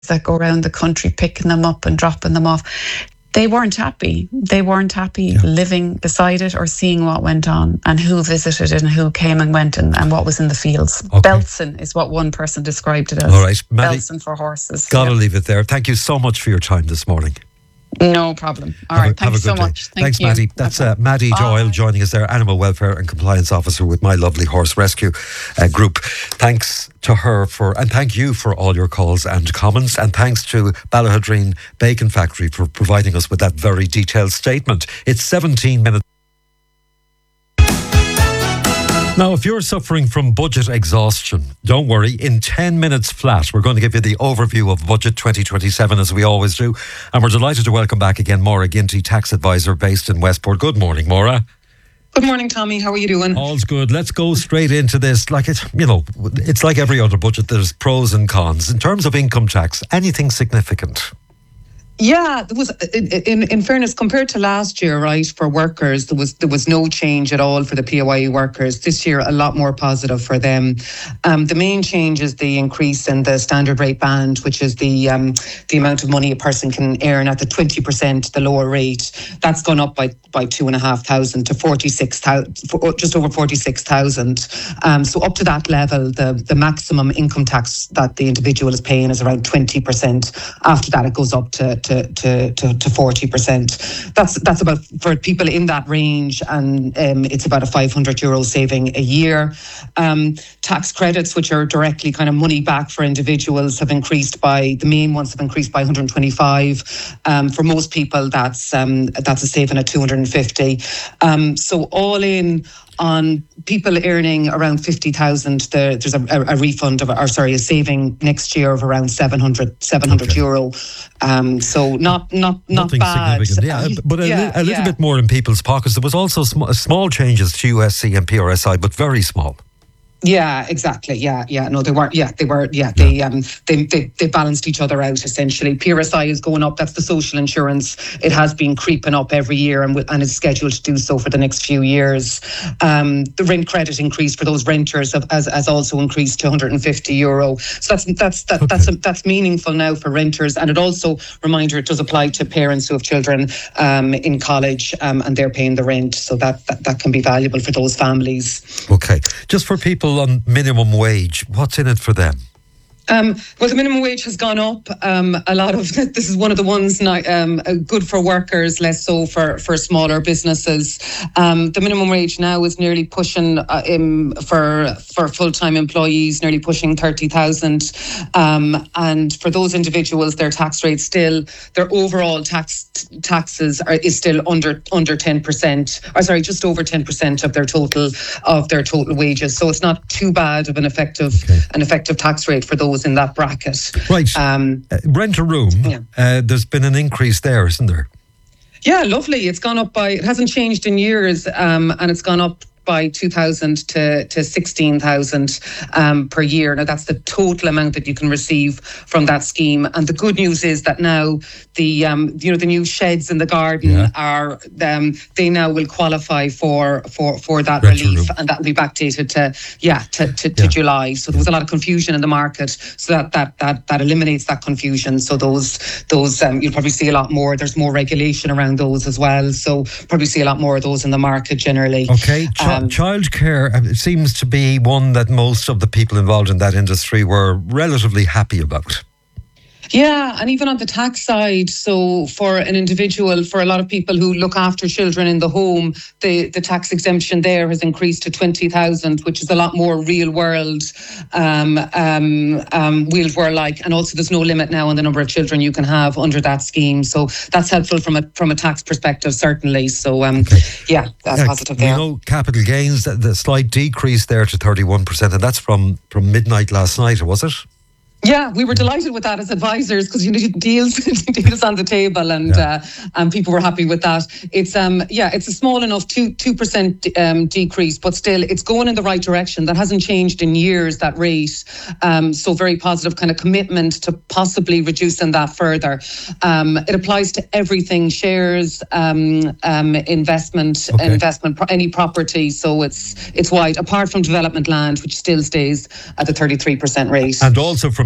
that go around the country picking them up and dropping them off. They weren't happy. They weren't happy living beside it or seeing what went on and who visited and who came and went and what was in the fields. Okay. Belson is what one person described it as. All right, Maddie, Belson for horses. Gotta leave it there. Thank you so much for your time this morning. No problem. All right, thank you so much. Thanks, Maddie. That's Maddie Doyle joining us there, Animal Welfare and Compliance Officer with My Lovely Horse Rescue Group. Thanks to her and thank you for all your calls and comments, and thanks to Ballahadreen Bacon Factory for providing us with that very detailed statement. It's 17 minutes. Now, if you're suffering from budget exhaustion, don't worry. In 10 minutes flat, we're going to give you the overview of Budget 2027, as we always do. And we're delighted to welcome back again Maura Ginty, tax advisor based in Westport. Good morning, Maura. Good morning, Tommy. How are you doing? All's good. Let's go straight into this. It's like every other budget. There's pros and cons. In terms of income tax, anything significant? Yeah, there was, in fairness, compared to last year, right, for workers, there was no change at all for the PAYE workers. This year, a lot more positive for them. The main change is the increase in the standard rate band, which is the amount of money a person can earn at the 20%, the lower rate. That's gone up by 2,500 to 46,000, just over 46,000. So up to that level, the maximum income tax that the individual is paying is around 20%. After that, it goes up to 40%. That's about, for people in that range, and it's about a €500 saving a year. Tax credits, which are directly kind of money back for individuals, have increased by, the main ones have increased by 125. For most people, that's a saving at 250. So all in, on people earning around 50,000, there's a refund a saving next year of around €700. So not nothing bad. Significant. Yeah, but a little bit more in people's pockets. There was also small changes to USC and PRSI, but very small. Yeah, exactly. Yeah. No, they weren't. Yeah, they were. Yeah, they balanced each other out essentially. PRSI is going up. That's the social insurance. It has been creeping up every year and is scheduled to do so for the next few years. The rent credit increase for those renters has also increased to €150. So that's meaningful now for renters. And it also, reminder, it does apply to parents who have children in college and they're paying the rent. So that can be valuable for those families. Okay, just for people on minimum wage, what's in it for them? Well, the minimum wage has gone up. A lot of this is one of the ones good for workers, less so for smaller businesses. The minimum wage now is nearly pushing for full-time employees, nearly pushing 30,000. And for those individuals, their tax rate still, their overall taxes is still under 10%. Or sorry, just over 10% of their total wages. So it's not too bad of an effective tax rate for those in that bracket. Right. Rent a room. Yeah. There's been an increase there, isn't there? Yeah, lovely. It's gone up it hasn't changed in years, and it's gone up by 2,000 to 16,000 per year. Now that's the total amount that you can receive from that scheme. And the good news is that now the new sheds in the garden are they now will qualify for that relief, and that will be backdated to July. So there was a lot of confusion in the market, so that eliminates that confusion. So those you'll probably see a lot more. There's more regulation around those as well. So probably see a lot more of those in the market generally. Okay. Childcare seems to be one that most of the people involved in that industry were relatively happy about. Yeah, and even on the tax side, so for an individual, for a lot of people who look after children in the home, the tax exemption there has increased to 20,000, which is a lot more real world like, and also there's no limit now on the number of children you can have under that scheme. So that's helpful from a tax perspective, certainly. So that's positive there. You know, capital gains, the slight decrease there to 31%, and that's from midnight last night, was it? Yeah, we were delighted with that as advisors because you need deals on the table, and people were happy with that. It's it's a small enough 2% decrease, but still it's going in the right direction. That hasn't changed in years, that rate. So very positive kind of commitment to possibly reducing that further. It applies to everything: shares, investment, any property. So it's wide, apart from development land, which still stays at the 33% rate. And also from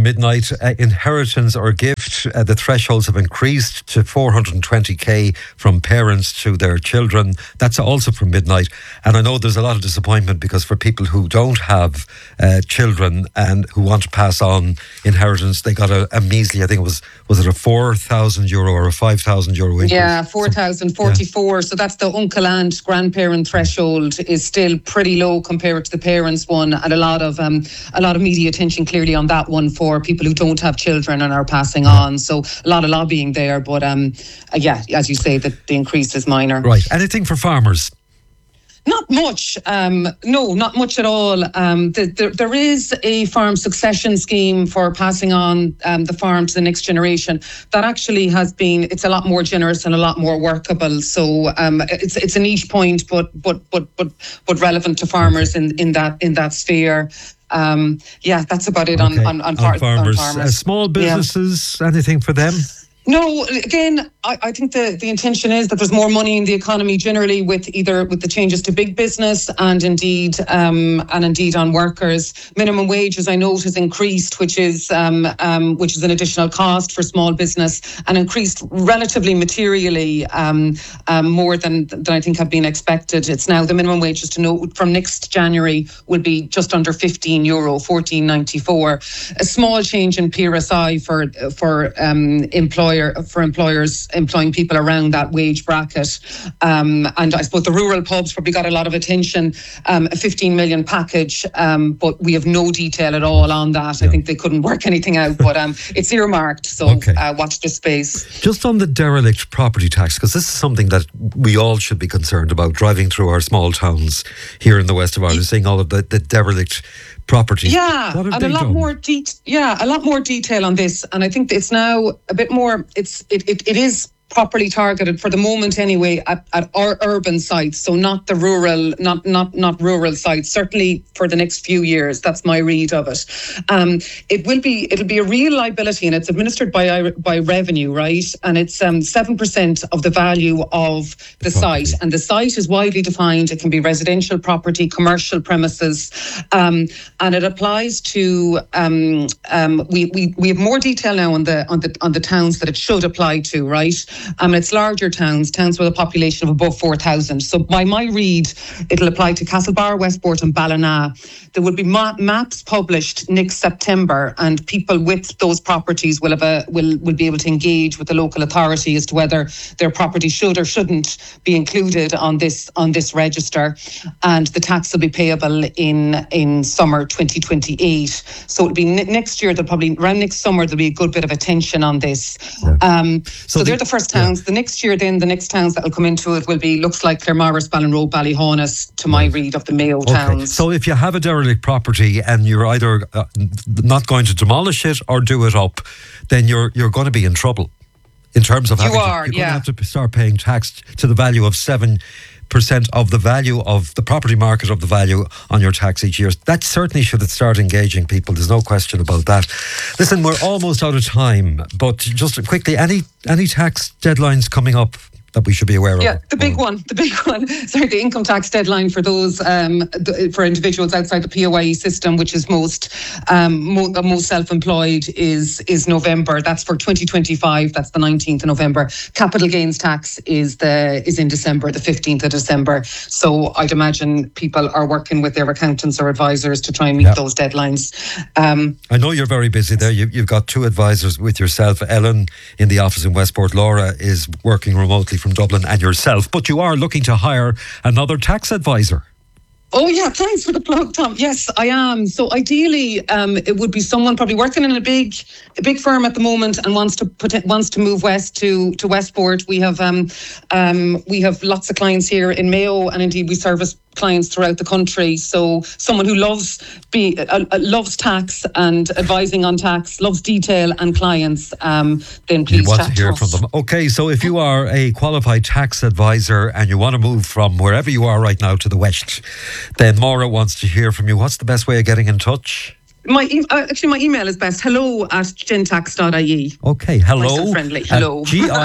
midnight. Inheritance or gift, the thresholds have increased to 420k from parents to their children. That's also from midnight. And I know there's a lot of disappointment because for people who don't have children and who want to pass on inheritance, they got a measly, I think it was it a €4,000 or a €5,000 increase? Yeah, 4,044. So that's the uncle, aunt, grandparent threshold is still pretty low compared to the parents one, and a lot of media attention clearly on that one for people who don't have children and are passing on. So a lot of lobbying there, but as you say, that the increase is minor. Right. Anything for farmers? Not much. No, not much at all. There is a farm succession scheme for passing on the farm to the next generation. That actually it's a lot more generous and a lot more workable. So it's a niche point, but relevant to farmers in that sphere. That's about it on farmers. Small businesses, anything for them? No, again, I think the intention is that there's more money in the economy generally with the changes to big business and indeed on workers. Minimum wage, as I note, has increased, which is an additional cost for small business, and increased relatively materially more than I think have been expected. It's now the minimum wage, just to note, from next January will be just under €15, $14.94. A small change in PRSI for employers employing people around that wage bracket. And I suppose the rural pubs probably got a lot of attention, a 15 million package, but we have no detail at all on that. Yeah. I think they couldn't work anything out, but it's earmarked, so watch this space. Just on the derelict property tax, because this is something that we all should be concerned about, driving through our small towns here in the west of Ireland, seeing all of the derelict property. Yeah, and a lot more detail on this, and I think it's now a bit more. It is properly targeted for the moment anyway at our urban sites, so not the rural, not rural sites. Certainly for the next few years, that's my read of it. It'll be a real liability, and it's administered by revenue, right? And it's 7% of the value of the site, and the site is widely defined. It can be residential property, commercial premises, and it applies to. We have more detail now on the towns that it should apply to, right? It's larger towns with a population of above 4,000. So by my read, it'll apply to Castlebar, Westport and Ballina. There will be maps published next September, and people with those properties will be able to engage with the local authority as to whether their property should or shouldn't be included on this register. And the tax will be payable in summer 2028. So it'll be next year. Around next summer there'll be a good bit of attention on this. Yeah. So they're the first towns. The next year, then the next towns that will come into it will be looks like Claremorris, Ballinrobe, Ballyhonus, to my read of the Mayo towns. So if you have a derelict property and you're either not going to demolish it or do it up, then you're going to be in trouble in terms of you're going to have to start paying tax to the value of 7% of the value of the property market, of the value on your tax each year. That certainly should start engaging people. There's no question about that. Listen, we're almost out of time, but just quickly, any tax deadlines coming up that we should be aware of? Yeah, the big one. Sorry, the income tax deadline for those for individuals outside the PAYE system, which is most self-employed, is November. That's for 2025. That's the 19th of November. Capital gains tax is in December, the 15th of December. So I'd imagine people are working with their accountants or advisors to try and meet those deadlines. I know you're very busy there. You've got two advisors with yourself. Ellen in the office in Westport. Laura is working remotely from Dublin, and yourself, but you are looking to hire another tax advisor. Oh yeah, thanks for the plug, Tom. Yes, I am. So ideally, it would be someone probably working in a big firm at the moment and wants to move west to Westport. We have lots of clients here in Mayo, and indeed we service clients throughout the country. So someone who loves tax and advising on tax, loves detail and clients, then please chat to hear from them. Okay, so if you are a qualified tax advisor and you want to move from wherever you are right now to the west, then Maura wants to hear from you. What's the best way of getting in touch? My email is best. hello@gintax.ie. Okay, hello. Nice and friendly. Hello.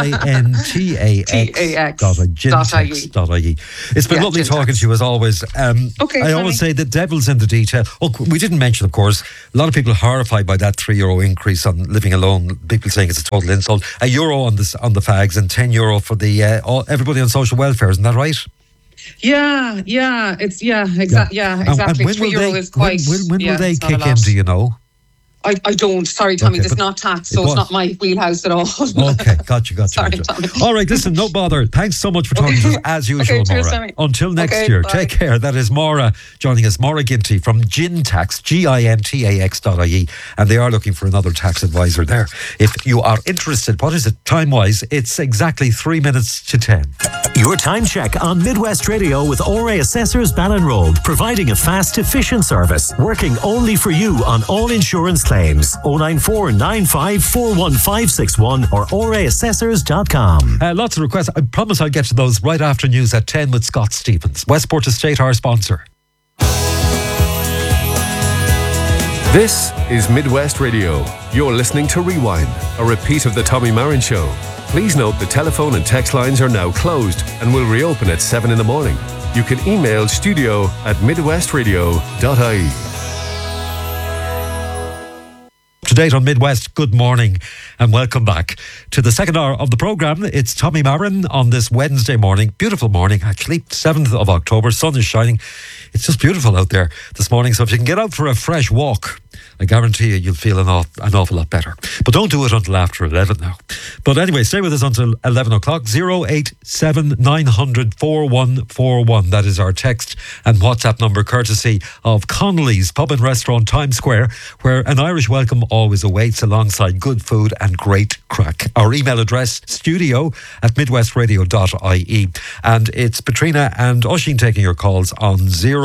GINTAX.ie. It's been lovely talking to you as always. I always say the devil's in the detail. Oh, we didn't mention, of course, a lot of people are horrified by that €3 increase on living alone. People saying it's a total insult. €1 on the fags and €10 for the everybody on social welfare. Isn't that right? Yeah, exactly. €3 is quite. When will they kick in? Do you know? I don't. Sorry, Tommy. This is not tax, so it's not my wheelhouse at all. Okay, gotcha. Sorry, Tommy. All right, listen, no bother. Thanks so much for talking to us as usual, cheers, Maura. Tommy. Until next year, take care. That is Maura joining us, Maura Ginty from Gintax, GINTAX.ie, and they are looking for another tax advisor there. If you are interested, what is it time-wise? It's exactly 3 minutes to 10. Your time check on Midwest Radio with ORA Assessors Ballinroad, providing a fast, efficient service, working only for you on all insurance claims. 094 95 41561 or oraassessors.com. Lots of requests. I promise I'll get to those right after news at 10 with Scott Stevens. Westport Estate, our sponsor. This is Midwest Radio. You're listening to Rewind, a repeat of the Tommy Marin Show. Please note the telephone and text lines are now closed and will reopen at 7 in the morning. You can email studio@midwestradio.ie. To date on Midwest, good morning and welcome back to the second hour of the programme. It's Tommy Marin on this Wednesday morning. Beautiful morning, actually. 7th of October. Sun is shining. It's just beautiful out there this morning. So if you can get out for a fresh walk, I guarantee you'll feel an awful lot better. But don't do it until after 11 now. But anyway, stay with us until 11 o'clock. 087 900 4141. That is our text and WhatsApp number, courtesy of Connolly's Pub and Restaurant, Times Square, where an Irish welcome always awaits alongside good food and great crack. Our email address, studio@midwestradio.ie. And it's Patrina and Oisín taking your calls on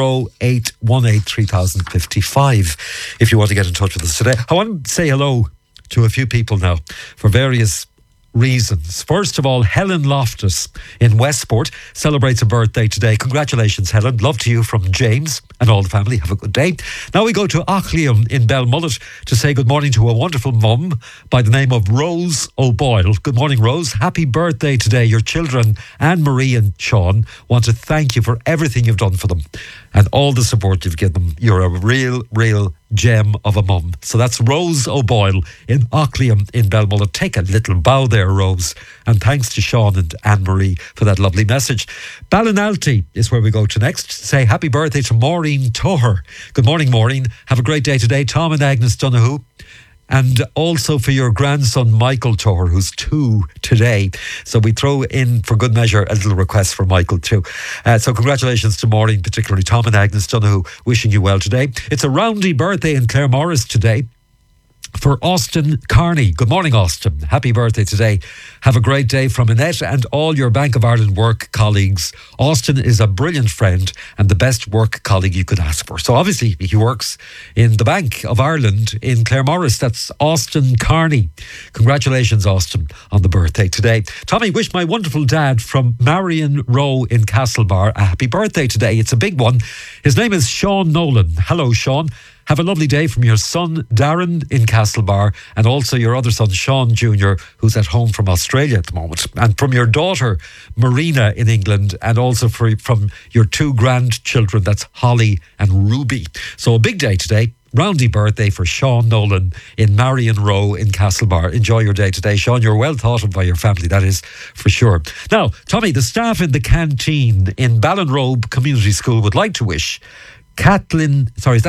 0818 3055 if you want to get in touch with us today. I want to say hello to a few people now for various reasons. First of all, Helen Loftus in Westport celebrates a birthday today. Congratulations, Helen. Love to you from James and all the family. Have a good day. Now we go to Auchlium in Belmullet to say good morning to a wonderful mum by the name of Rose O'Boyle. Good morning, Rose. Happy birthday today. Your children, Anne-Marie and Sean, want to thank you for everything you've done for them and all the support you've given them. You're a real gem of a mum. So that's Rose O'Boyle in Auchlium in Belmullet. Take a little bow there, Rose. And thanks to Sean and Anne-Marie for that lovely message. Ballinalty is where we go to next. Say happy birthday to Maureen Toher. Good morning, Maureen. Have a great day today. Tom and Agnes Donoghue. And also for your grandson, Michael Toher, who's 2 today. So we throw in, for good measure, a little request for Michael too. So congratulations to Maureen, particularly Tom and Agnes Donoghue, wishing you well today. It's a roundy birthday in Claremorris today for Austin Carney. Good morning, Austin. Happy birthday today. Have a great day from Annette and all your Bank of Ireland work colleagues. Austin is a brilliant friend and the best work colleague you could ask for. So obviously he works in the Bank of Ireland in Claremorris. That's Austin Carney. Congratulations, Austin, on the birthday today. Tommy, wish my wonderful dad from Marion Row in Castlebar a happy birthday today. It's a big one. His name is Sean Nolan. Hello, Sean. Have a lovely day from your son, Darren, in Castlebar, and also your other son, Sean Jr., who's at home from Australia at the moment, and from your daughter, Marina, in England, and also from your 2 grandchildren, that's Holly and Ruby. So a big day today. Roundy birthday for Sean Nolan in Marion Row in Castlebar. Enjoy your day today, Sean. You're well thought of by your family, that is for sure. Now, Tommy, the staff in the canteen in Ballinrobe Community School would like to wish Kathleen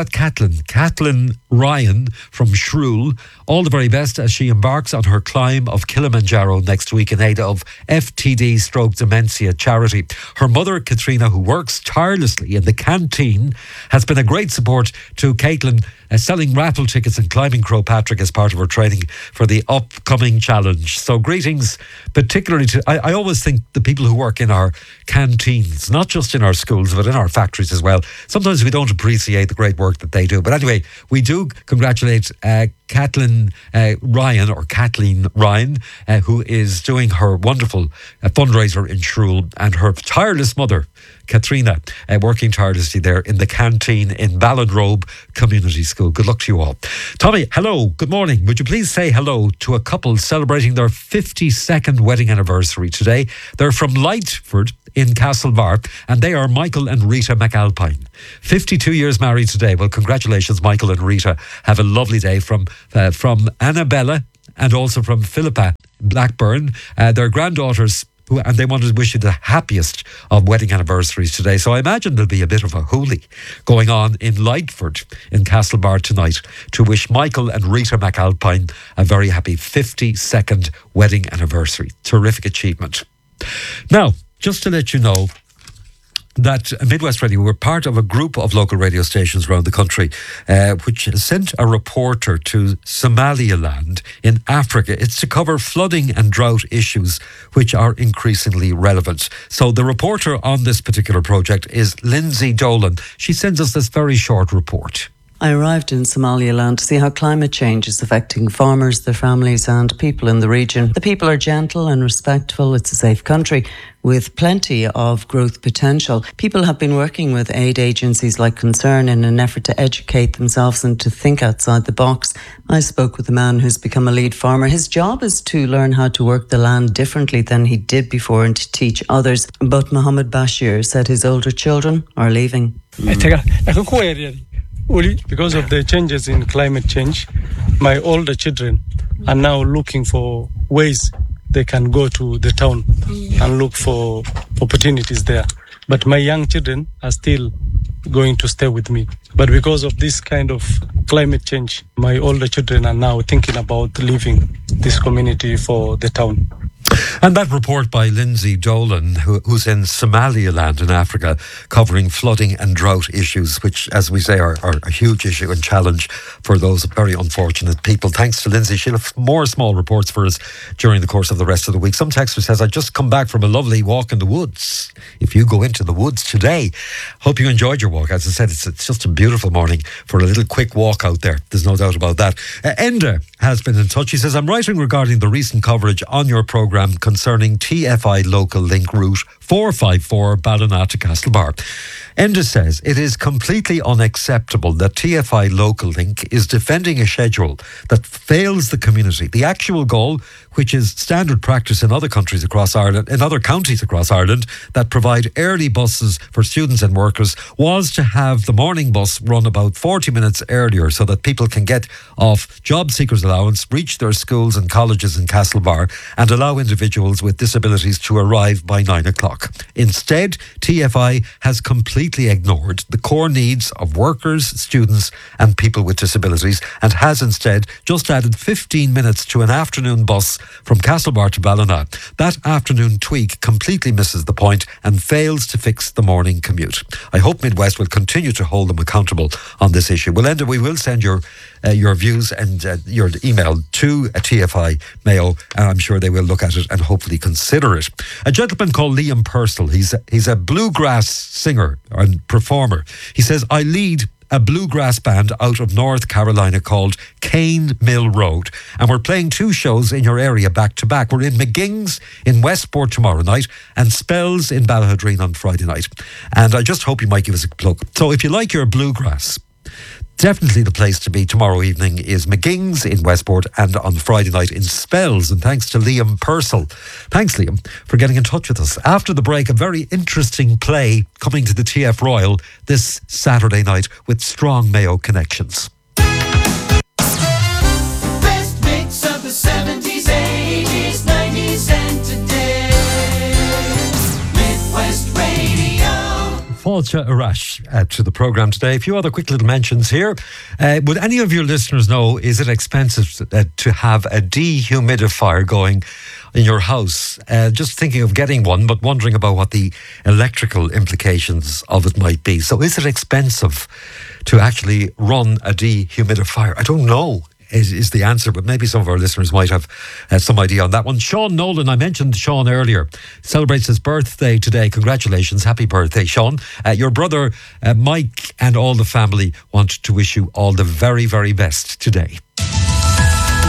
Ryan from Shrule all the very best as she embarks on her climb of Kilimanjaro next week in aid of FTD Stroke Dementia charity. Her mother, Katrina, who works tirelessly in the canteen, has been a great support to Caitlin, selling raffle tickets and climbing Croagh Patrick as part of her training for the upcoming challenge. So greetings particularly to, I always think the people who work in our canteens, not just in our schools but in our factories as well, sometimes we don't appreciate the great work that they do. But anyway, we do congratulate Kathleen Ryan, who is doing her wonderful fundraiser in Shrule, and her tireless mother, Katrina, working tirelessly there in the canteen in Ballinrobe Community School. Good luck to you all. Tommy, hello, good morning. Would you please say hello to a couple celebrating their 52nd wedding anniversary today? They're from Lightford in Castlebar, and they are Michael and Rita McAlpine. 52 years married today. Well, congratulations, Michael and Rita. Have a lovely day from Annabella and also from Philippa Blackburn. Their granddaughters, and they wanted to wish you the happiest of wedding anniversaries today. So I imagine there'll be a bit of a hoolie going on in Lightford in Castlebar tonight to wish Michael and Rita McAlpine a very happy 52nd wedding anniversary. Terrific achievement. Now, just to let you know that Midwest Radio were part of a group of local radio stations around the country which sent a reporter to Somaliland in Africa. It's to cover flooding and drought issues which are increasingly relevant. So the reporter on this particular project is Lindsay Dolan. She sends us this very short report. I arrived in Somaliland to see how climate change is affecting farmers, their families and people in the region. The people are gentle and respectful. It's a safe country with plenty of growth potential. People have been working with aid agencies like Concern in an effort to educate themselves and to think outside the box. I spoke with a man who's become a lead farmer. His job is to learn how to work the land differently than he did before and to teach others. But Mohammed Bashir said his older children are leaving. Because of the changes in climate change, my older children are now looking for ways they can go to the town and look for opportunities there. But my young children are still going to stay with me. But because of this kind of climate change, my older children are now thinking about leaving this community for the town. And that report by Lindsay Dolan, who's in Somaliland in Africa, covering flooding and drought issues, which, as we say, are a huge issue and challenge for those very unfortunate people. Thanks to Lindsay. She'll have more small reports for us during the course of the rest of the week. Some texter says, I just come back from a lovely walk in the woods. If you go into the woods today, hope you enjoyed your walk. As I said, it's just a beautiful morning for a little quick walk out there. There's no doubt about that. Enda has been in touch. He says, I'm writing regarding the recent coverage on your programme concerning TFI local link route 454 Ballina to Castlebar. Enda says it is completely unacceptable that TFI local link is defending a schedule that fails the community. The actual goal, which is standard practice in other countries across Ireland, in other counties across Ireland that provide early buses for students and workers, was to have the morning bus run about 40 minutes earlier so that people can get off job seekers allowance, reach their schools and colleges in Castlebar, and allow individuals with disabilities to arrive by 9 o'clock. Instead, TFI has completely ignored the core needs of workers, students and people with disabilities, and has instead just added 15 minutes to an afternoon bus from Castlebar to Ballina. That afternoon tweak completely misses the point and fails to fix the morning commute. I hope Midwest will continue to hold them accountable on this issue. Well, Enda, we will send your views and your email to TFI Mayo, and I'm sure they will look at it and hopefully consider it. A gentleman called Liam Purcell, he's a bluegrass singer and performer. He says, I lead a bluegrass band out of North Carolina called Cane Mill Road, and we're playing 2 shows in your area back to back. We're in McGing's in Westport tomorrow night and Spells in Ballahadreen on Friday night, and I just hope you might give us a plug. So if you like your bluegrass, definitely the place to be tomorrow evening is McGing's in Westport and on Friday night in Spells. And thanks to Liam Purcell. Thanks, Liam, for getting in touch with us. After the break, a very interesting play coming to the TF Royal this Saturday night with strong Mayo connections. Best mix of the 70s, 80s, 90s and today. Midwest Radio. Fáilte Arash to the programme today. A few other quick little mentions here. Would any of your listeners know, is it expensive to have a dehumidifier going in your house? Just thinking of getting one, but wondering about what the electrical implications of it might be. So is it expensive to actually run a dehumidifier? I don't know. Is the answer, but maybe some of our listeners might have some idea on that one. Sean Nolan, I mentioned Sean earlier, celebrates his birthday today. Congratulations, happy birthday, Sean. Your brother Mike and all the family want to wish you all the very, very best today.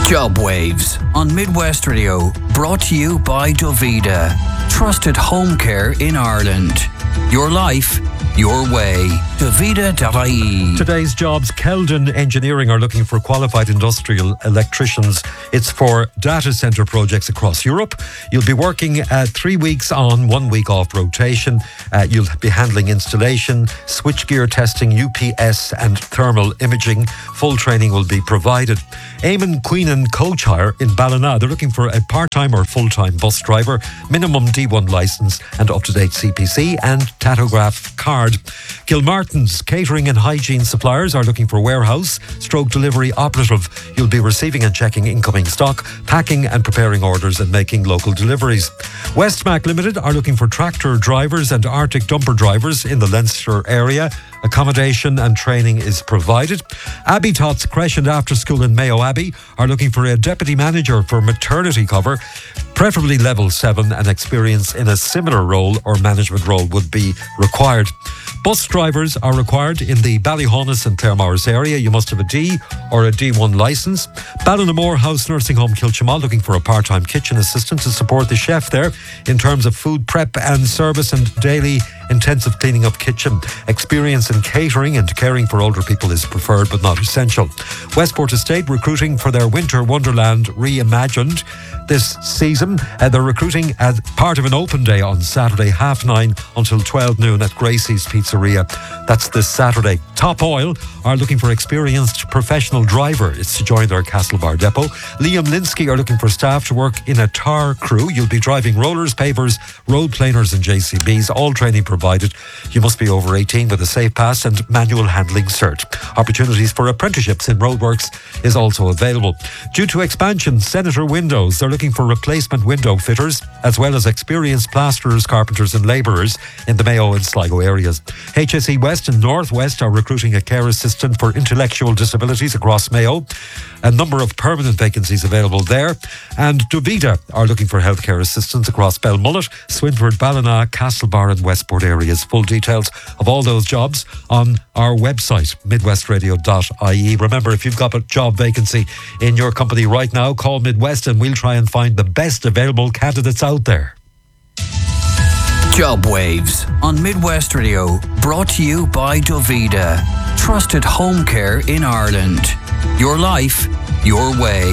Job Waves on Midwest Radio, brought to you by Dovida. Trusted home care in Ireland. Your life, your way. Dovida.ie. Today's jobs, Keldon Engineering are looking for qualified industrial electricians. It's for data centre projects across Europe. You'll be working 3 weeks on, 1 week off rotation. You'll be handling installation, switchgear testing, UPS and thermal imaging. Full training will be provided. Eamon Queenan Coach Hire in Ballina. They're looking for a part-time or full-time bus driver, minimum D1 licence and up-to-date CPC and tachograph card. Gilmartin's Catering and Hygiene Suppliers are looking for warehouse / delivery operative. You'll be receiving and checking incoming stock, packing and preparing orders and making local deliveries. Westmac Limited are looking for tractor drivers and Arctic dumper drivers in the Leinster area. Accommodation and training is provided. Abbey Tots Creche and After School in Mayo Abbey are looking for a deputy manager for maternity cover, preferably level 7, and experience in a similar role or management role would be required. Bus drivers are required in the Ballyhonus and Claremorris area. You must have a D or a D1 licence. Ballinamore House Nursing Home Kilchimall looking for a part-time kitchen assistant to support the chef there in terms of food prep and service and daily intensive cleaning of kitchen. Experience in catering and caring for older people is preferred but not essential. Westport Estate recruiting for their Winter Wonderland reimagined this season. They're recruiting as part of an open day on Saturday, 9:30 until 12 noon at Gracie's Pizzeria. That's this Saturday. Top Oil are looking for experienced professional driver. It's to join their Castlebar depot. Liam Linsky are looking for staff to work in a tar crew. You'll be driving rollers, pavers, road planers and JCBs. All training provided. You must be over 18 with a safe pass and manual handling cert. Opportunities for apprenticeships in roadworks is also available. Due to expansion, Senator Windows, they're looking for replacement window fitters as well as experienced plasterers, carpenters and labourers in the Mayo and Sligo areas. HSE West and North West are recruiting a care assistant for intellectual disabilities across Mayo. A number of permanent vacancies available there. And Dovida are looking for healthcare assistants across Belmullet, Swinford, Ballina, Castlebar and Westport areas. Full details of all those jobs on our website, midwestradio.ie. Remember, if you've got a job vacancy in your company right now, call Midwest and we'll try and find the best available candidates out there. Job Waves on Midwest Radio, brought to you by Dovida. Trusted home care in Ireland. Your life, your way.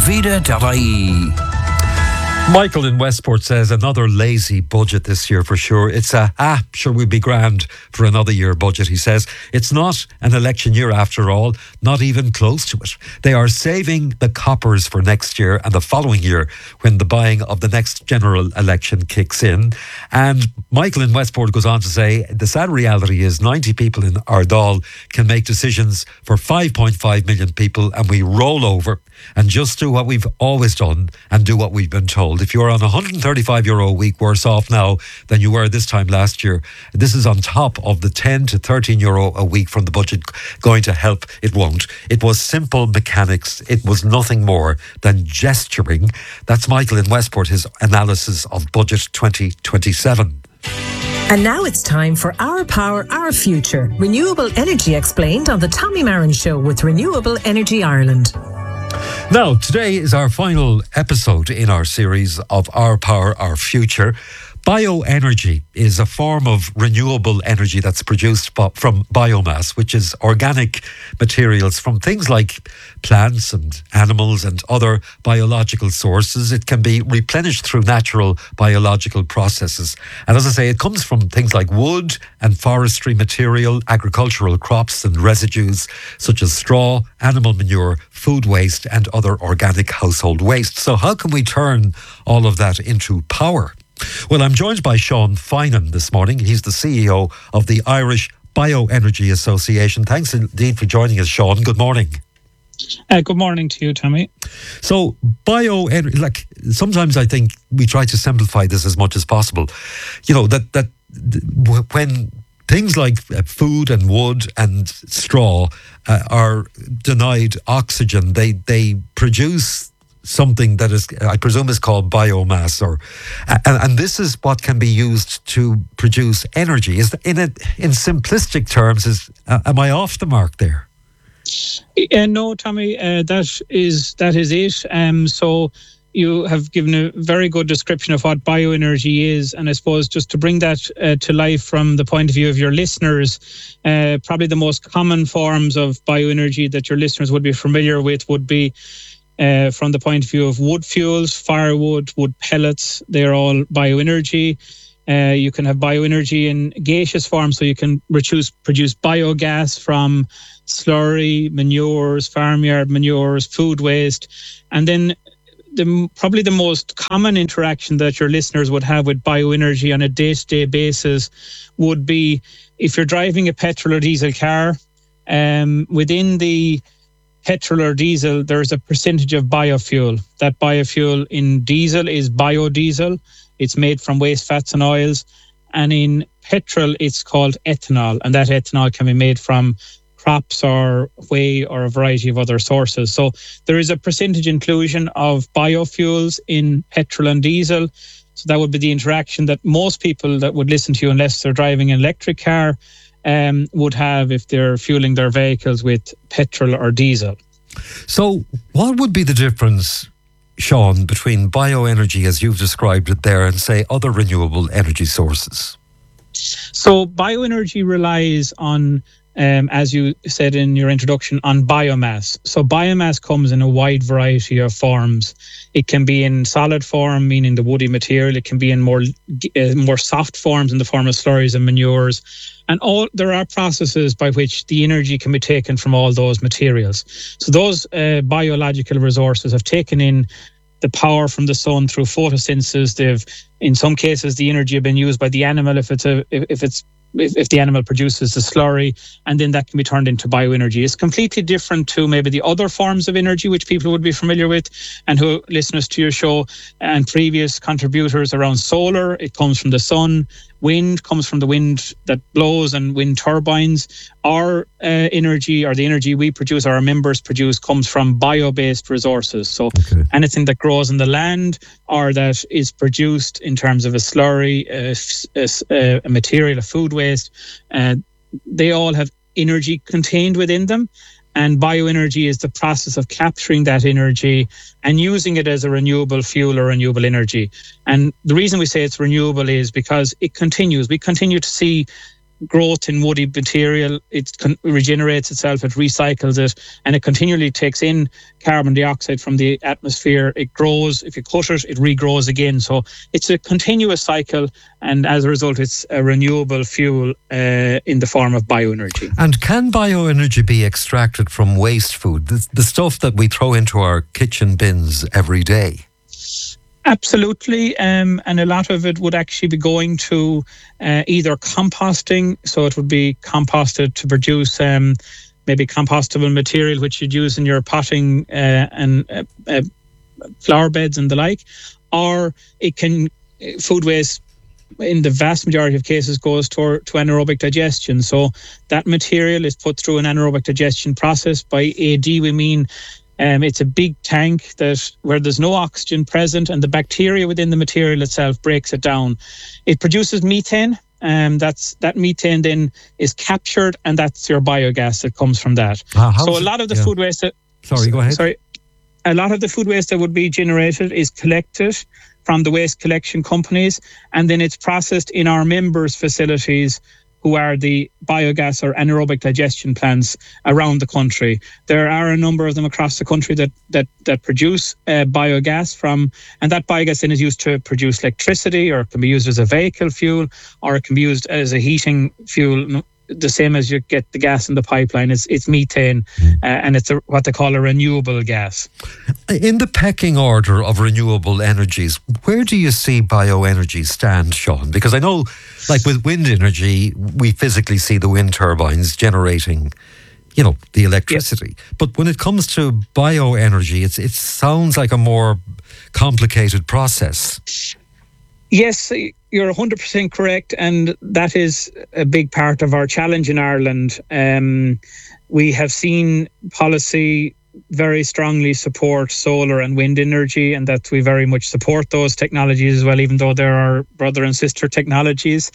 Dovida.ie. Michael in Westport says another lazy budget this year for sure. It's sure we'll be grand for another year budget, he says. It's not an election year after all, not even close to it. They are saving the coppers for next year and the following year when the buying of the next general election kicks in. And Michael in Westport goes on to say, the sad reality is 90 people in Ardal can make decisions for 5.5 million people and we roll over and just do what we've always done and do what we've been told. If you're on €135 a week worse off now than you were this time last year, this is on top of the €10 to €13 a week from the budget going to help. It won't. It was simple mechanics. It was nothing more than gesturing. That's Michael in Westport, his analysis of Budget 2027. And now it's time for Our Power, Our Future. Renewable energy explained on the Tommy Marin Show with Renewable Energy Ireland. Now, today is our final episode in our series of Our Power, Our Future. Bioenergy is a form of renewable energy that's produced from biomass, which is organic materials from things like plants and animals and other biological sources. It can be replenished through natural biological processes. And as I say, it comes from things like wood and forestry material, agricultural crops and residues such as straw, animal manure, food waste and other organic household waste. So how can we turn all of that into power? Well, I'm joined by Sean Finan this morning. He's the CEO of the Irish Bioenergy Association. Thanks indeed for joining us, Sean. Good morning. Good morning to you, Tommy. So, bioenergy, like sometimes I think we try to simplify this as much as possible. You know, that when things like food and wood and straw are denied oxygen, they produce something that is, I presume, is called biomass, and this is what can be used to produce energy. Is in simplistic terms, am I off the mark there? No, Tommy, that is it. So you have given a very good description of what bioenergy is, and I suppose just to bring that to life from the point of view of your listeners, probably the most common forms of bioenergy that your listeners would be familiar with would be from the point of view of wood fuels, firewood, wood pellets. They're all bioenergy. You can have bioenergy in gaseous form, so you can produce biogas from slurry, manures, farmyard manures, food waste. And then probably the most common interaction that your listeners would have with bioenergy on a day-to-day basis would be if you're driving a petrol or diesel car, within the petrol or diesel, there's a percentage of biofuel. That biofuel in diesel is biodiesel. It's made from waste fats and oils. And in petrol, it's called ethanol. And that ethanol can be made from crops or whey or a variety of other sources. So there is a percentage inclusion of biofuels in petrol and diesel. So that would be the interaction that most people that would listen to you, unless they're driving an electric car, would have if they're fueling their vehicles with petrol or diesel. So what would be the difference, Sean, between bioenergy as you've described it there and, say, other renewable energy sources? So bioenergy relies on, as you said in your introduction, on biomass. So biomass comes in a wide variety of forms. It can be in solid form, meaning the woody material. It can be in more soft forms in the form of slurries and manures. And there are processes by which the energy can be taken from all those materials. So those biological resources have taken in the power from the sun through photosynthesis. In some cases, the energy have been used by the animal if the animal produces the slurry, and then that can be turned into bioenergy. It's completely different to maybe the other forms of energy which people would be familiar with, and who listeners to your show and previous contributors around solar. It comes from the sun. Wind comes from the wind that blows and wind turbines. Our energy, or the energy we produce, our members produce, comes from bio-based resources. So anything that grows in the land or that is produced in terms of a slurry, a material, a food waste, they all have energy contained within them. And bioenergy is the process of capturing that energy and using it as a renewable fuel or renewable energy. And the reason we say it's renewable is because it continues. We continue to see growth in woody material. It regenerates itself, it recycles it, and it continually takes in carbon dioxide from the atmosphere. It grows. If you cut it, it regrows again. So it's a continuous cycle, and as a result, it's a renewable fuel in the form of bioenergy. And can bioenergy be extracted from waste food, the stuff that we throw into our kitchen bins every day? Absolutely, and a lot of it would actually be going to either composting, so it would be composted to produce maybe compostable material which you'd use in your potting and flower beds and the like, or it can, food waste in the vast majority of cases goes to anaerobic digestion. So that material is put through an anaerobic digestion process. By AD we mean it's a big tank where there's no oxygen present, and the bacteria within the material itself breaks it down. It produces methane. That methane then is captured, and that's your biogas that comes from that. So a lot of the food waste go ahead. A lot of the food waste that would be generated is collected from the waste collection companies, and then it's processed in our members' facilities, who are the biogas or anaerobic digestion plants around the country. There are a number of them across the country that produce biogas from, and that biogas then is used to produce electricity, or it can be used as a vehicle fuel, or it can be used as a heating fuel, the same as you get the gas in the pipeline. It's methane, and it's what they call a renewable gas. In the pecking order of renewable energies, where do you see bioenergy stand, Sean? Because I know, like with wind energy, we physically see the wind turbines generating, the electricity. Yes. But when it comes to bioenergy, it sounds like a more complicated process. Yes, you're 100% correct, and that is a big part of our challenge in Ireland. We have seen policy very strongly support solar and wind energy, and that we very much support those technologies as well, even though there are brother and sister technologies.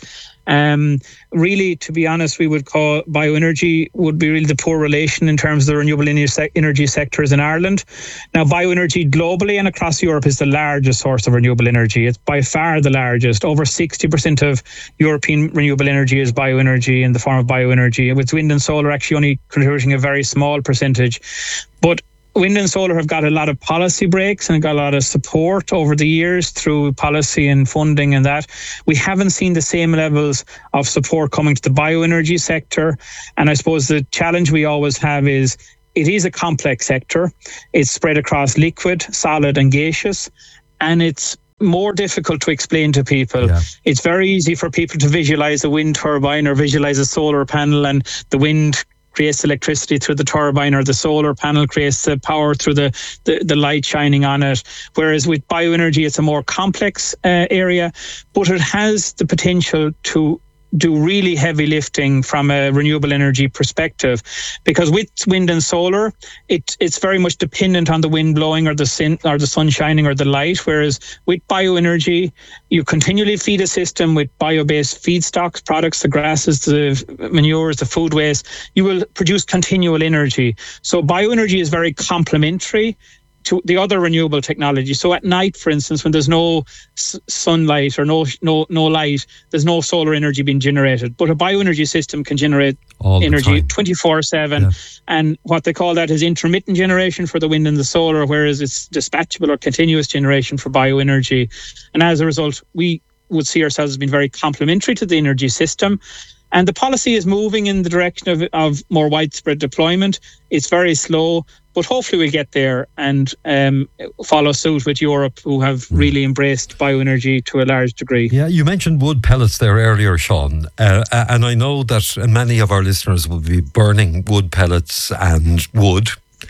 Really, to be honest, we would call bioenergy would be really the poor relation in terms of the renewable energy sectors in Ireland. Now, bioenergy globally and across Europe is the largest source of renewable energy. It's by far the largest. Over 60% of European renewable energy is bioenergy in the form of bioenergy, with wind and solar actually only contributing a very small percentage. But wind and solar have got a lot of policy breaks and got a lot of support over the years through policy and funding and that. We haven't seen the same levels of support coming to the bioenergy sector. And I suppose the challenge we always have is it is a complex sector. It's spread across liquid, solid and gaseous. And it's more difficult to explain to people. Yeah. It's very easy for people to visualize a wind turbine or visualize a solar panel, and the wind creates electricity through the turbine, or the solar panel creates the power through the light shining on it. Whereas with bioenergy, it's a more complex area, but it has the potential to do really heavy lifting from a renewable energy perspective, because with wind and solar, it's very much dependent on the wind blowing or the sun shining or the light. Whereas with bioenergy, you continually feed a system with bio-based feedstocks, products, the grasses, the manures, the food waste. You will produce continual energy. So bioenergy is very complementary to the other renewable technology. So at night, for instance, when there's no sunlight or no light, there's no solar energy being generated. But a bioenergy system can generate energy 24/7. Yeah. And what they call that is intermittent generation for the wind and the solar, whereas it's dispatchable or continuous generation for bioenergy. And as a result, we would see ourselves as being very complementary to the energy system. And the policy is moving in the direction of more widespread deployment. It's very slow, but hopefully we'll get there and follow suit with Europe, who have really embraced bioenergy to a large degree. Yeah, you mentioned wood pellets there earlier, Sean. And I know that many of our listeners will be burning wood pellets and wood.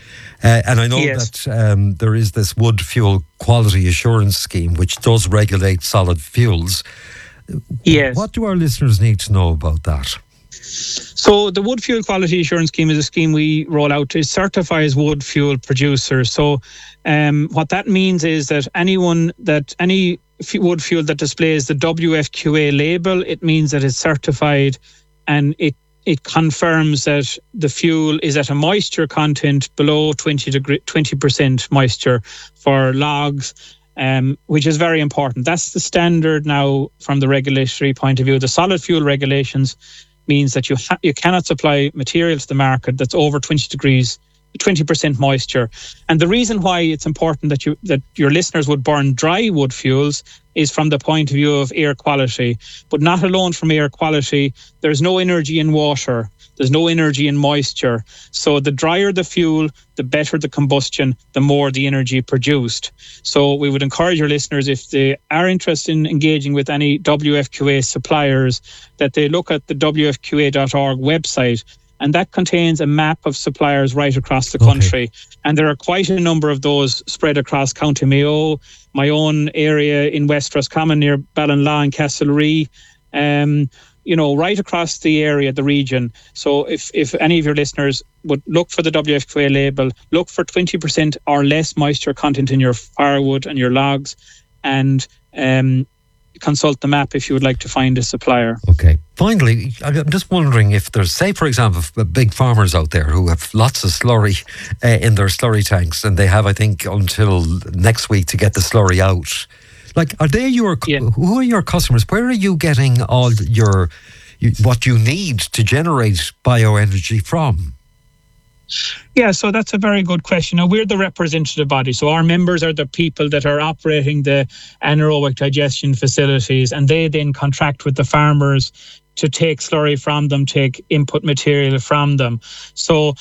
And I know that there is this wood fuel quality assurance scheme, which does regulate solid fuels. Yes. What do our listeners need to know about that? So the Wood Fuel Quality Assurance Scheme is a scheme we roll out to certify wood fuel producers. So what that means is that any wood fuel that displays the WFQA label, it means that it's certified, and it confirms that the fuel is at a moisture content below 20% moisture for logs, which is very important. That's the standard now from the regulatory point of view. The solid fuel regulations means that you cannot supply material to the market that's over 20% moisture. And the reason why it's important that your listeners would burn dry wood fuels is from the point of view of air quality, but not alone from air quality. There's no energy in water. There's no energy in moisture. So the drier the fuel, the better the combustion, the more the energy produced. So we would encourage your listeners, if they are interested in engaging with any WFQA suppliers, that they look at the WFQA.org website. And that contains a map of suppliers right across the country. And there are quite a number of those spread across County Mayo, my own area in West Roscommon near Ballinlaw and Castlerea, right across the area, the region. So if any of your listeners would look for the WFQA label, look for 20% or less moisture content in your firewood and your logs, and consult the map if you would like to find a supplier. Okay. Finally, I'm just wondering if there's, say, for example, big farmers out there who have lots of slurry in their slurry tanks, and they have, I think, until next week to get the slurry out. Like, are they who are your customers? Where are you getting all what you need to generate bioenergy from? Yeah, so that's a very good question. Now, we're the representative body. So our members are the people that are operating the anaerobic digestion facilities, and they then contract with the farmers to take slurry from them, take input material from them. So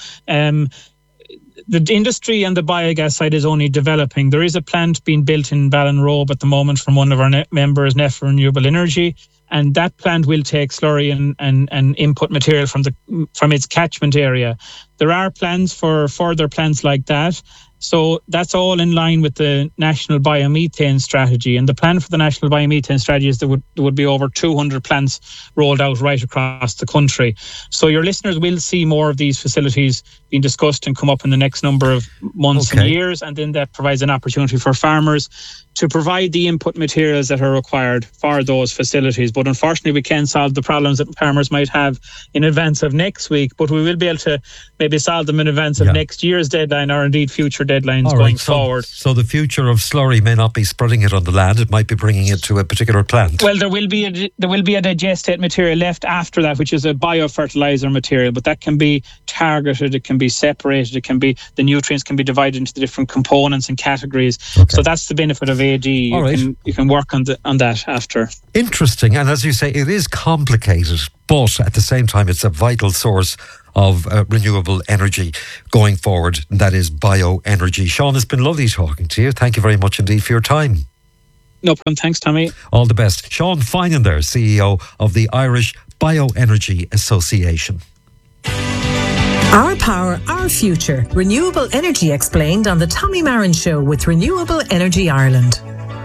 the industry and the biogas side is only developing. There is a plant being built in Ballinrobe at the moment from one of our members, Neff Renewable Energy, and that plant will take slurry and input material from its catchment area. There are plans for further plants like that. So that's all in line with the National Biomethane Strategy. And the plan for the National Biomethane Strategy is there would be over 200 plants rolled out right across the country. So your listeners will see more of these facilities being discussed and come up in the next number of months and years. And then that provides an opportunity for farmers to provide the input materials that are required for those facilities. But unfortunately, we can't solve the problems that farmers might have in advance of next week, but we will be able to maybe solve them in advance of next year's deadline, or indeed future deadlines going forward. So the future of slurry may not be spreading it on the land, it might be bringing it to a particular plant. Well, there will be a digestate material left after that, which is a biofertilizer material, but that can be targeted, it can be separated, the nutrients can be divided into the different components and categories. So that's the benefit of AD. You can work on that after. Interesting, and as you say, it is complicated, but at the same time it's a vital source of renewable energy going forward, and that is bioenergy. Sean, it's been lovely talking to you. Thank you very much indeed for your time. No problem. Thanks, Tommy. All the best. Sean Finan there, CEO of the Irish Bioenergy Association. Our power, our future. Renewable energy explained on the Tommy Marin Show with Renewable Energy Ireland.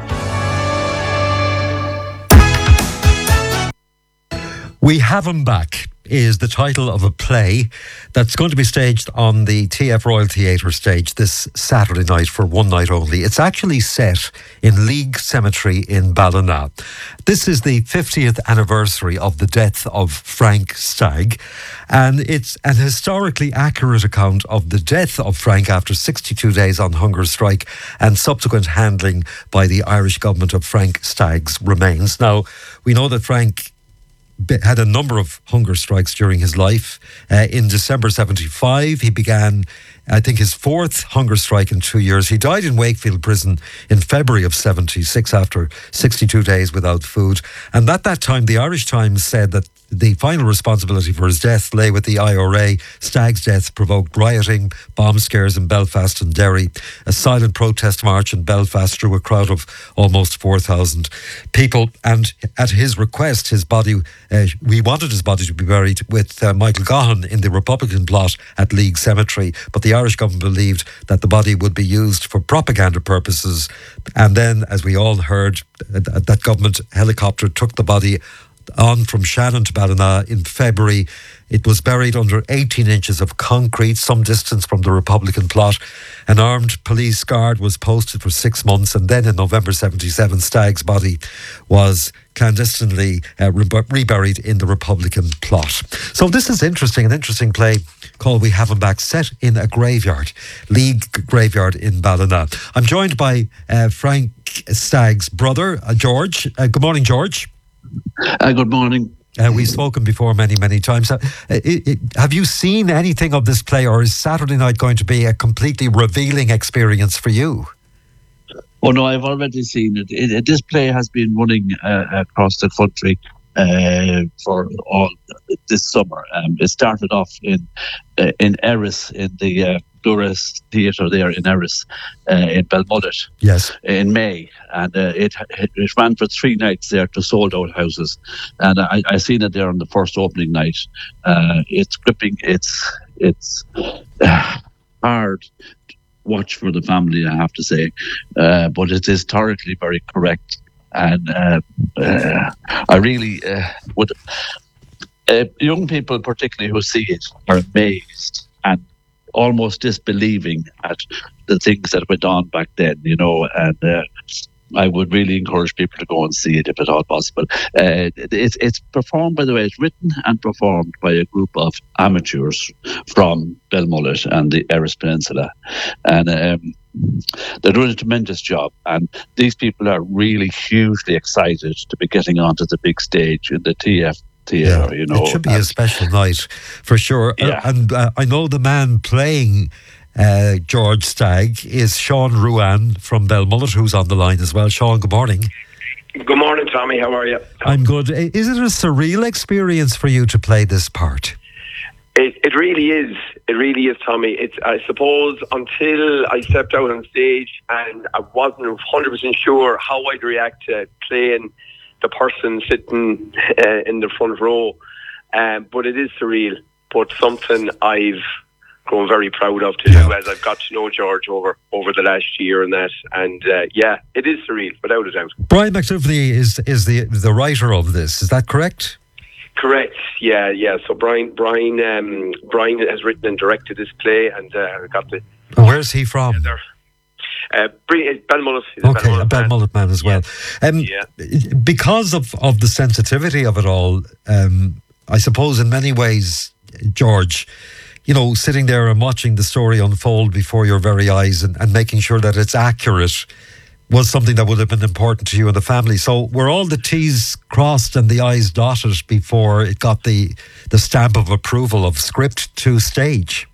We Have 'Em Back is the title of a play that's going to be staged on the TF Royal Theatre stage this Saturday night for one night only. It's actually set in League Cemetery in Ballina. This is the 50th anniversary of the death of Frank Stagg, and it's an historically accurate account of the death of Frank after 62 days on hunger strike and subsequent handling by the Irish government of Frank Stagg's remains. Now, we know that Frank had a number of hunger strikes during his life. In December 75, he began, I think, his fourth hunger strike in 2 years. He died in Wakefield Prison in February of 76 after 62 days without food. And at that time, the Irish Times said that the final responsibility for his death lay with the IRA. Stagg's death provoked rioting, bomb scares in Belfast and Derry. A silent protest march in Belfast drew a crowd of almost 4,000 people. And at his request, his body, we wanted his body to be buried with Michael Gahan in the Republican plot at League Cemetery. But the Irish government believed that the body would be used for propaganda purposes. And then, as we all heard, that government helicopter took the body on from Shannon to Ballina in February. It was buried under 18 inches of concrete, some distance from the Republican plot. An armed police guard was posted for 6 months, and then in November 77, Stagg's body was clandestinely reburied in the Republican plot. So this is interesting, an interesting play called We Have 'Em Back, set in a graveyard, League Graveyard in Ballina. I'm joined by Frank Stagg's brother, George. Good morning, George. Good morning. We've spoken before many times. Have you seen anything of this play, or is Saturday night going to be a completely revealing experience for you? Oh no, I've already seen it. This play has been running across the country for all this summer. It started off in Erris, in the Dores Theatre there in Erris, in Belmullet. Yes. In May, and it ran for 3 nights there to sold out houses, and I seen it there on the first opening night. It's gripping. It's hard to watch for the family, I have to say, but it is historically very correct. And I really would, young people particularly who see it are amazed and almost disbelieving at the things that went on back then, and I would really encourage people to go and see it if at all possible. It's performed, by the way, it's written and performed by a group of amateurs from Belmullet and the Erris Peninsula. And they're doing a tremendous job. And these people are really hugely excited to be getting onto the big stage in the TF Theatre, It should be a special night, for sure. Yeah. And I know the man playing George Stagg is Sean Ruan from Belmullet, who's on the line as well. Sean, good morning. Good morning, Tommy. How are you? I'm good. Is it a surreal experience for you to play this part? It really is. It really is, Tommy. It's, I suppose, until I stepped out on stage and I wasn't 100% sure how I'd react to playing the person sitting in the front row. But it is surreal, but something I've grown very proud of to do as I've got to know George over the last year and that. And it is surreal, without a doubt. Brian McDuffie is the writer of this. Is that correct? Correct. yeah. So Brian has written and directed this play, and got the. Where's he from? Belmullet. Okay, a Belmullet man as well. Because of the sensitivity of it all, I suppose in many ways, George, you know, sitting there and watching the story unfold before your very eyes and making sure that it's accurate was something that would have been important to you and the family. So were all the T's crossed and the I's dotted before it got the stamp of approval of script to stage?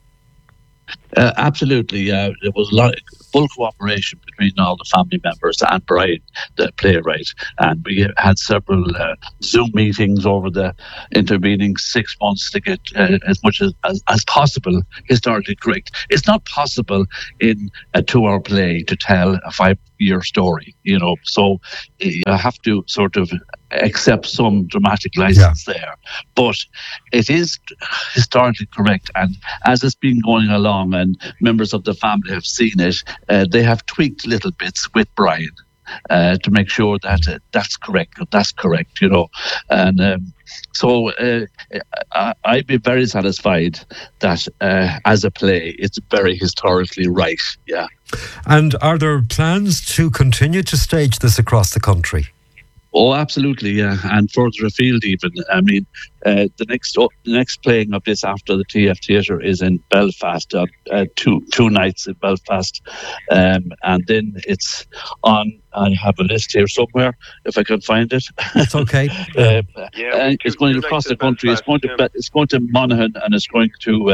Absolutely. There was a lot, full cooperation between all the family members and Brian, the playwright. And we had several Zoom meetings over the intervening 6 months to get as much as possible historically correct. It's not possible in a 2-hour play to tell a 5-year story, you know. So you have to sort of accept some dramatic license there. But it is historically correct. And as it's been going along and members of the family have seen it, they have tweaked little bits with Brian to make sure that that's correct, you know. And so I'd be very satisfied that as a play, it's very historically right, yeah. And are there plans to continue to stage this across the country? Oh, absolutely, yeah, and further afield even. I mean, the next playing of this after the TF Theatre is in Belfast, two nights in Belfast, and then it's on. I have a list here somewhere if I can find it. It's okay. It's going across the country. It's going to Monaghan, and it's going to.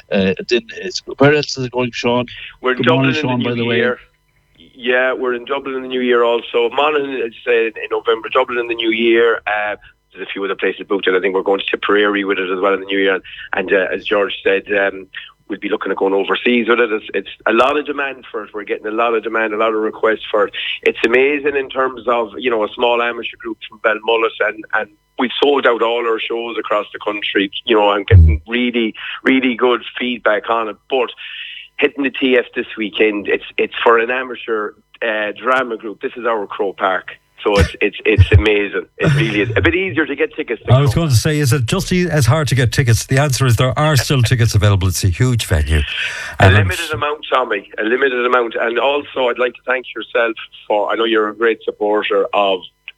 Where else is it going, Sean? We're in Dublin in the new year. Yeah, we're in Dublin in the new year also. Monaghan, as you say, in November. Dublin in the new year. There's a few other places booked, and I think we're going to Tipperary with it as well in the new year. And as George said, we'll be looking at going overseas with it. It's a lot of demand for it. We're getting a lot of demand, a lot of requests for it. It's amazing in terms of, you know, a small amateur group from Belmullet, and we've sold out all our shows across the country, you know, and getting really, really good feedback on it. But hitting the TF this weekend, it's for an amateur drama group. This is our Crow Park. So it's amazing. It really is. A bit easier to get tickets. I was going to say, is it just as hard to get tickets? The answer is there are still tickets available. It's a huge venue. A limited amount, Tommy. A limited amount. And also, I'd like to thank yourself for, I know you're a great supporter of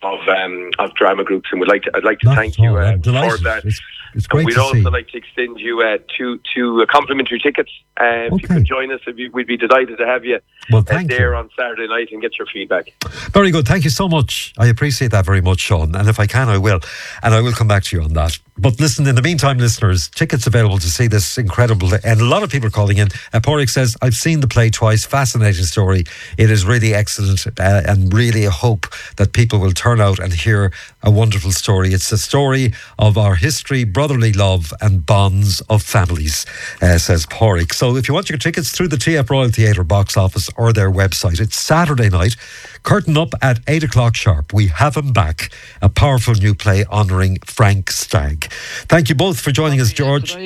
drama groups, and I'd like to thank you for that. It's great. We'd also like to extend you two complimentary tickets. If you could join us, we'd be delighted to have you there on Saturday night and get your feedback. Very good. Thank you so much. I appreciate that very much, Sean. And if I can, I will. And I will come back to you on that. But listen, in the meantime, listeners, tickets available to see this incredible, and a lot of people are calling in. Porrick says, I've seen the play twice. Fascinating story. It is really excellent, and really a hope that people will turn out and hear a wonderful story. It's a story of our history, brotherly love and bonds of families, says Porrick. So if you want your tickets through the TF Royal Theatre box office or their website, it's Saturday night, curtain up at 8 o'clock sharp. We have him back, a powerful new play honouring Frank Stagg. Thank you both for joining us, George.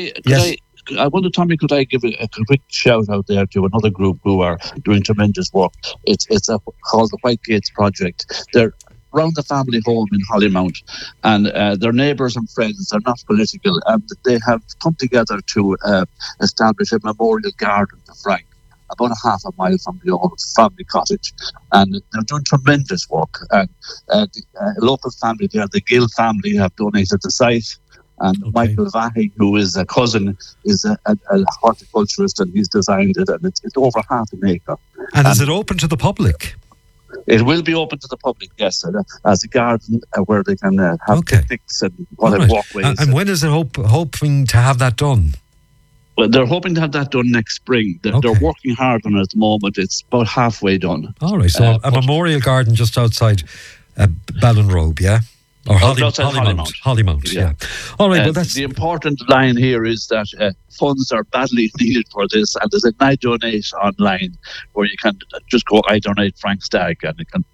I wonder, Tommy, could I give a quick shout out there to another group who are doing tremendous work? It's called the White Gates Project. They're around the family home in Hollymount, and their neighbours and friends, they're not political, and they have come together to establish a memorial garden to Frank, about a half a mile from the old family cottage, and they're doing tremendous work. And the local family there, the Gill family, have donated the site, and Michael Vahy, who is a cousin, is a horticulturist, and he's designed it, and it's over half an acre. And is it open to the public? It will be open to the public, yes, as a garden where they can have picnics and walkways. And when is it hoping to have that done? Well, they're hoping to have that done next spring. They're working hard on it at the moment. It's about halfway done. All right, so a memorial garden just outside Ballinrobe, yeah? Or Hollymount, yeah. All right, well, that's... The important line here is that funds are badly needed for this, and there's an I Donate online where you can just go I Donate Frank Stagg, and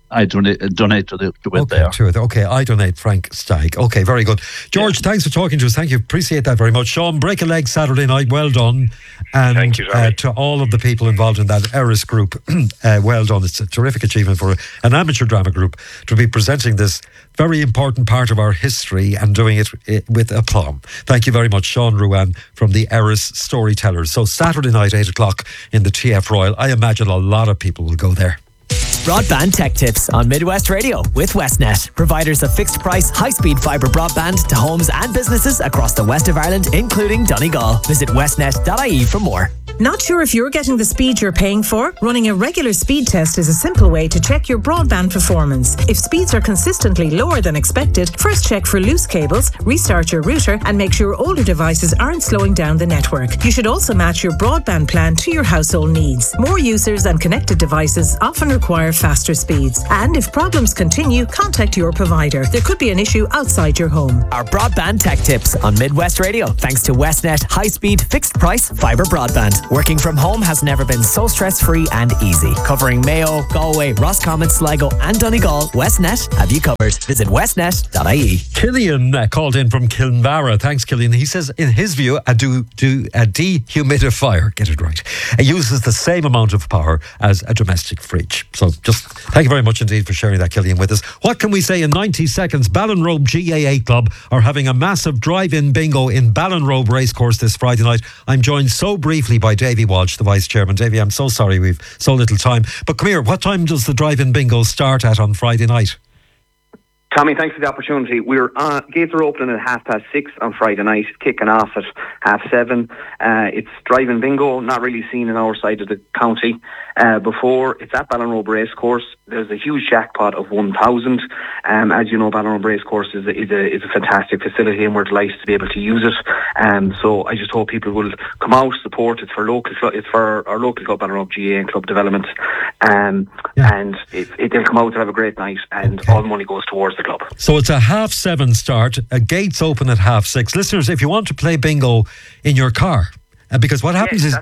I donate to it there. Okay, I donate Frank Stagg. Okay, very good. George, thanks for talking to us. Thank you. Appreciate that very much. Sean, break a leg Saturday night. Well done. And thank you, to all of the people involved in that Eris group, well done. It's a terrific achievement for an amateur drama group to be presenting this very important part of our history and doing it with aplomb. Thank you very much, Sean Ruan from the Eris Storytellers. So Saturday night, 8 o'clock in the TF Royal. I imagine a lot of people will go there. Broadband Tech Tips on Midwest Radio with Westnet, providers of fixed price, high-speed fibre broadband to homes and businesses across the west of Ireland, including Donegal. Visit westnet.ie for more. Not sure if you're getting the speed you're paying for? Running a regular speed test is a simple way to check your broadband performance. If speeds are consistently lower than expected, first check for loose cables, restart your router, and make sure older devices aren't slowing down the network. You should also match your broadband plan to your household needs. More users and connected devices often require faster speeds. And if problems continue, contact your provider. There could be an issue outside your home. Our Broadband Tech Tips on Midwest Radio, thanks to Westnet high-speed, fixed-price fibre broadband. Working from home has never been so stress-free and easy. Covering Mayo, Galway, Roscommon, Sligo and Donegal, Westnet have you covered. Visit westnet.ie. Killian called in from Kilnbarra. Thanks, Killian. He says, in his view, a dehumidifier, get it right, it uses the same amount of power as a domestic fridge. So just thank you very much indeed for sharing that, Killian, with us. What can we say in 90 seconds? Ballinrobe GAA Club are having a massive drive-in bingo in Ballinrobe Racecourse this Friday night. I'm joined so briefly by Davy Walsh, the Vice Chairman. Davy, I'm so sorry we've so little time. But come here, what time does the drive-in bingo start at on Friday night? Tommy, thanks for the opportunity. Gates are opening at 6:30 on Friday night, kicking off at 7:30. It's drive-in bingo, not really seen in our side of the county before. It's at Ballinrobe Racecourse. There's a huge jackpot of 1,000. As you know, Ballinrobe Racecourse is a fantastic facility, and we're delighted to be able to use it. So I just hope people will come out, support. It's for our local club, Ballinrobe GAA and Club Development, and they'll come out and have a great night, and all the money goes towards the club. So it's a 7:30 start. Gates open at 6:30. Listeners, if you want to play bingo in your car, because what happens is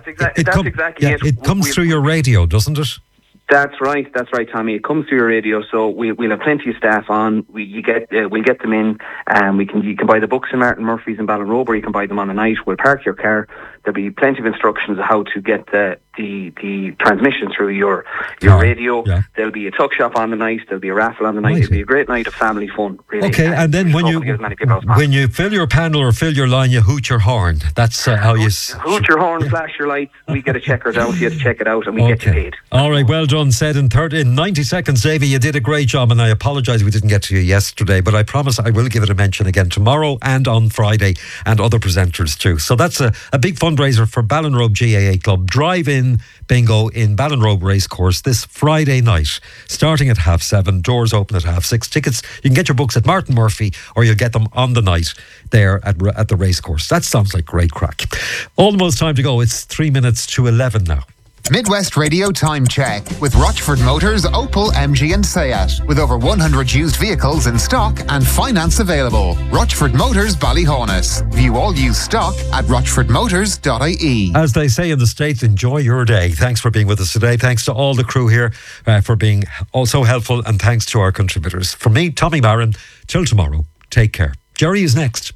it comes through your radio, doesn't it? That's right, Tommy. It comes through your radio, so we'll have plenty of staff on. We'll get them in, and you can buy the books in Martin Murphy's in Ballinrobe, or you can buy them on the night. We'll park your car. There'll be plenty of instructions on how to get the transmission through your radio. Yeah. There'll be a tuck shop on the night. There'll be a raffle on the night. It'll be a great night of family fun, really. Okay, and then when you fill your panel or fill your line, you hoot your horn. That's how you hoot your horn, flash your lights. We get a checker down to you to check it out, and we get you paid. All right, well done. Said in 90 seconds, Davy. You did a great job, and I apologise we didn't get to you yesterday, but I promise I will give it a mention again tomorrow and on Friday, and other presenters too. So that's a big fundraiser for Ballinrobe GAA Club. Drive-in bingo in Ballinrobe Racecourse this Friday night, starting at 7:30. Doors open at 6:30. Tickets, you can get your books at Martin Murphy, or you'll get them on the night there at the racecourse. That sounds like great crack. Almost time to go. It's 3 minutes to 11 now. Midwest Radio Time Check with Rochford Motors, Opel, MG and Seat. With over 100 used vehicles in stock and finance available. Rochford Motors, Ballyhonus. View all used stock at rochfordmotors.ie. As they say in the States, enjoy your day. Thanks for being with us today. Thanks to all the crew here for being also helpful, and thanks to our contributors. From me, Tommy Marin, till tomorrow, take care. Jerry is next.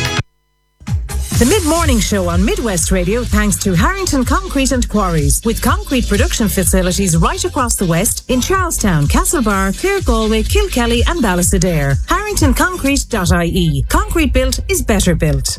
The Mid-Morning Show on Midwest Radio, thanks to Harrington Concrete and Quarries, with concrete production facilities right across the west in Charlestown, Castlebar, Clare, Galway, Kilkelly and Ballysadare. HarringtonConcrete.ie. Concrete built is better built.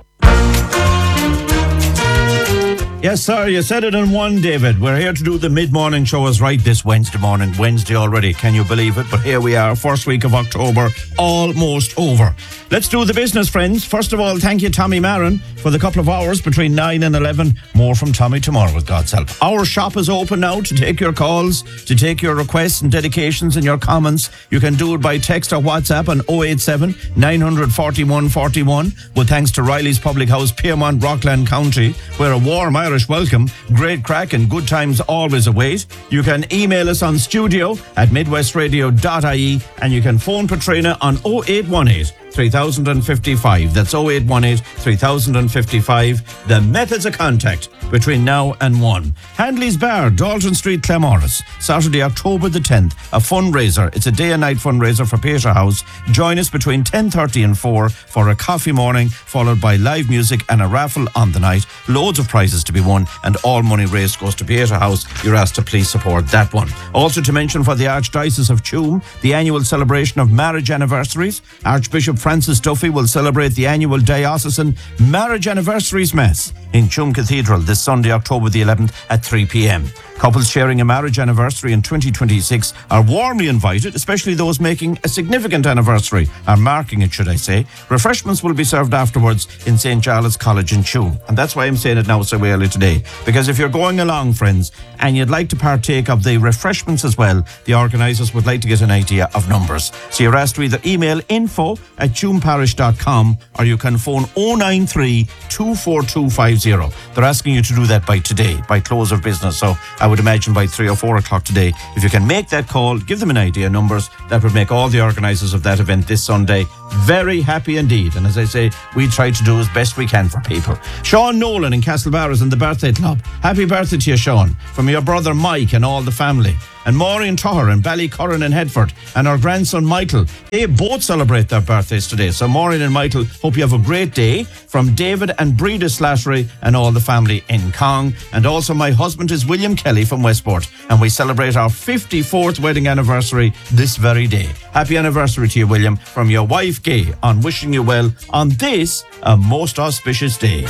Yes, sir, you said it in one, David. We're here to do the Mid-Morning Show as right this Wednesday morning. Wednesday already, can you believe it? But here we are, first week of October, almost over. Let's do the business, friends. First of all, thank you, Tommy Marin, for the couple of hours between 9 and 11. More from Tommy tomorrow, with God's help. Our shop is open now to take your calls, to take your requests and dedications and your comments. You can do it by text or WhatsApp on 087 900 4141. Well, thanks to Riley's Public House, Piermont, Rockland County, where a warm Irish welcome, great crack and good times always await. You can email us on studio@midwestradio.ie, and you can phone Patrina on 0818 3055. That's 0818 3055. The methods of contact between now and 1. Handley's Bar, Dalton Street, Claremorris. Saturday, October the 10th. A fundraiser. It's a day and night fundraiser for Peterhouse. Join us between 10:30 and 4 for a coffee morning, followed by live music and a raffle on the night. Loads of prizes to be won, and all money raised goes to Peterhouse. You're asked to please support that one. Also to mention for the Archdiocese of Tuam, the annual celebration of marriage anniversaries. Archbishop Francis Duffy will celebrate the annual Diocesan Marriage Anniversaries Mass in Tuam Cathedral this Sunday, October the 11th at 3 p.m. Couples sharing a marriage anniversary in 2026 are warmly invited, especially those making a significant anniversary, or marking it, should I say. Refreshments will be served afterwards in St. Giles College in Tuam. And that's why I'm saying it now so early today. Because if you're going along, friends, and you'd like to partake of the refreshments as well, the organisers would like to get an idea of numbers. So you're asked to either email info@tuamparish.com or you can phone 093 24250. They're asking you to do that by today, by close of business. So I would imagine by 3 or 4 o'clock today. If you can make that call, give them an idea of numbers, that would make all the organisers of that event this Sunday very happy indeed. And as I say, we try to do as best we can for people. Sean Nolan in Castlebarras in the birthday club. Happy birthday to you, Sean, from your brother Mike and all the family. And Maureen Tuher in Ballycurran in Headford, and our grandson Michael. They both celebrate their birthdays today. So Maureen and Michael, hope you have a great day. From David and Breda Slattery and all the family in Cong. And also my husband is William Kelly from Westport, and we celebrate our 54th wedding anniversary this very day. Happy anniversary to you, William, from your wife Gay, on wishing you well on this, a most auspicious day.